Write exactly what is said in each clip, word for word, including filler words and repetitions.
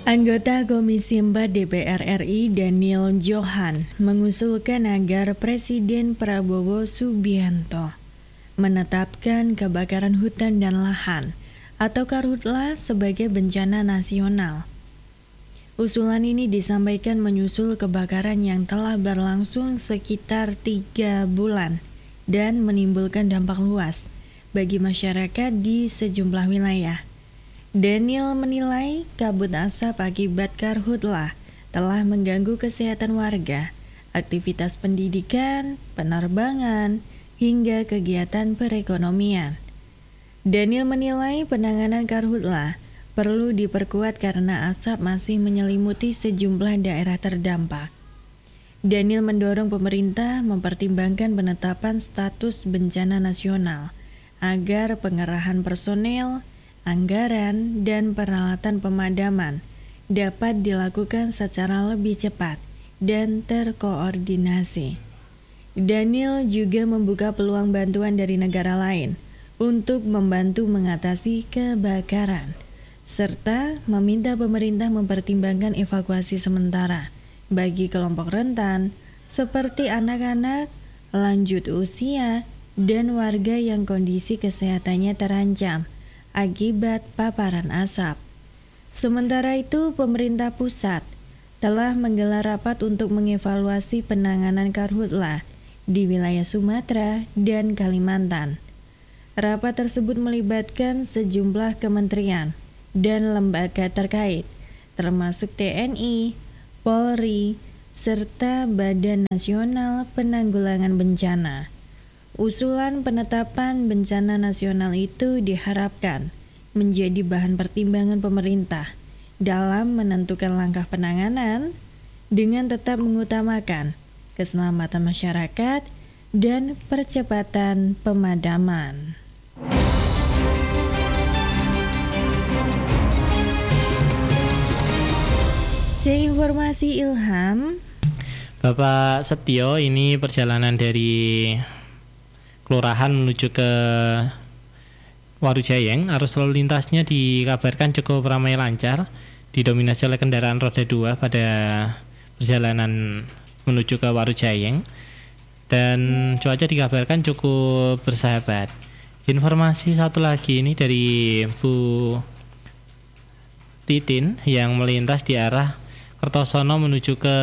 Anggota Komisi empat D P R R I Daniel Johan mengusulkan agar Presiden Prabowo Subianto menetapkan kebakaran hutan dan lahan atau Karhutla sebagai bencana nasional. Usulan ini disampaikan menyusul kebakaran yang telah berlangsung sekitar tiga bulan dan menimbulkan dampak luas bagi masyarakat di sejumlah wilayah. Daniel menilai kabut asap akibat Karhutla telah mengganggu kesehatan warga, aktivitas pendidikan, penerbangan, hingga kegiatan perekonomian. Daniel menilai penanganan Karhutla perlu diperkuat karena asap masih menyelimuti sejumlah daerah terdampak. Daniel mendorong pemerintah mempertimbangkan penetapan status bencana nasional agar pengerahan personel, anggaran, dan peralatan pemadaman dapat dilakukan secara lebih cepat dan terkoordinasi. Daniel juga membuka peluang bantuan dari negara lain untuk membantu mengatasi kebakaran, serta meminta pemerintah mempertimbangkan evakuasi sementara bagi kelompok rentan seperti anak-anak, lanjut usia, dan warga yang kondisi kesehatannya terancam akibat paparan asap. Sementara itu, pemerintah pusat telah menggelar rapat untuk mengevaluasi penanganan Karhutla di wilayah Sumatera dan Kalimantan. Rapat tersebut melibatkan sejumlah kementerian dan lembaga terkait, termasuk T N I, Polri, serta Badan Nasional Penanggulangan Bencana. Usulan penetapan bencana nasional itu diharapkan menjadi bahan pertimbangan pemerintah dalam menentukan langkah penanganan dengan tetap mengutamakan keselamatan masyarakat dan percepatan pemadaman. C Informasi Ilham. Bapak Setio, ini perjalanan dari Kelurahan menuju ke Warujayeng, arus lalu lintasnya dikabarkan cukup ramai lancar, didominasi oleh kendaraan roda dua pada perjalanan menuju ke Warujayeng, dan cuaca dikabarkan cukup bersahabat. Informasi satu lagi ini dari Bu Titin yang melintas di arah Kertosono menuju ke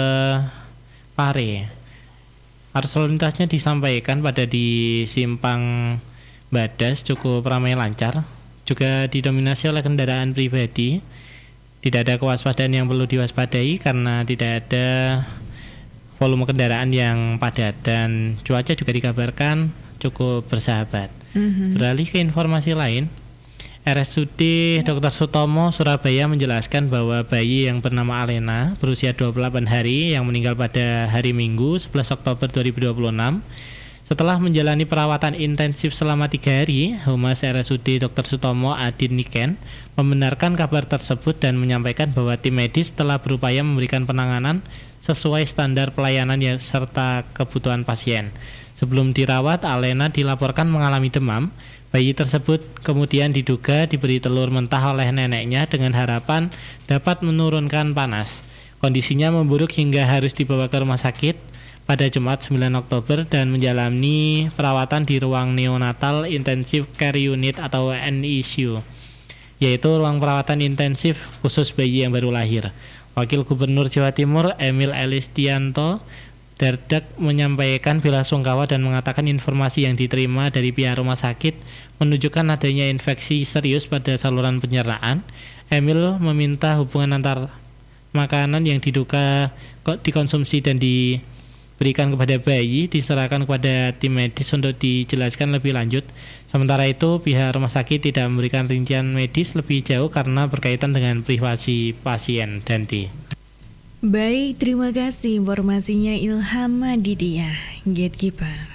Pare. Arus lalu lintasnya disampaikan pada di Simpang Badas cukup ramai lancar, juga didominasi oleh kendaraan pribadi. Tidak ada kewaspadaan yang perlu diwaspadai karena tidak ada volume kendaraan yang padat, dan cuaca juga dikabarkan cukup bersahabat. Mm-hmm. Beralih ke informasi lain, R S U D Dokter Sutomo Surabaya menjelaskan bahwa bayi yang bernama Alena berusia dua puluh delapan hari yang meninggal pada hari Minggu sebelas Oktober dua ribu dua puluh enam setelah menjalani perawatan intensif selama tiga hari. Humas R S U D Dokter Sutomo Adin Niken membenarkan kabar tersebut dan menyampaikan bahwa tim medis telah berupaya memberikan penanganan sesuai standar pelayanan ya, serta kebutuhan pasien. Sebelum dirawat, Alena dilaporkan mengalami demam. Bayi tersebut kemudian diduga diberi telur mentah oleh neneknya dengan harapan dapat menurunkan panas. Kondisinya memburuk hingga harus dibawa ke rumah sakit pada Jumat sembilan Oktober dan menjalani perawatan di ruang neonatal intensive care unit atau N I C U, yaitu ruang perawatan intensif khusus bayi yang baru lahir. Wakil Gubernur Jawa Timur Emil Elistianto Dardak menyampaikan bela sungkawa dan mengatakan informasi yang diterima dari pihak rumah sakit menunjukkan adanya infeksi serius pada saluran pencernaan. Emil meminta hubungan antar makanan yang diduga dikonsumsi dan diberikan kepada bayi diserahkan kepada tim medis untuk dijelaskan lebih lanjut. Sementara itu, pihak rumah sakit tidak memberikan rincian medis lebih jauh karena berkaitan dengan privasi pasien. Danti. Baik, terima kasih informasinya Ilham Maditya, Gatekeeper.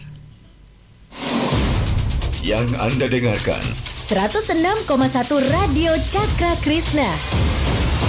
Yang Anda dengarkan seratus enam koma satu Radio Cakra Krishna.